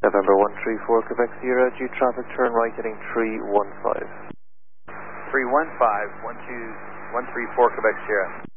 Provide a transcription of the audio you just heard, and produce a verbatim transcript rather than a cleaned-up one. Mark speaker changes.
Speaker 1: November one three four Quebec Sierra, G traffic turn right heading three one five.
Speaker 2: three one five, one two one three four Quebec Sierra.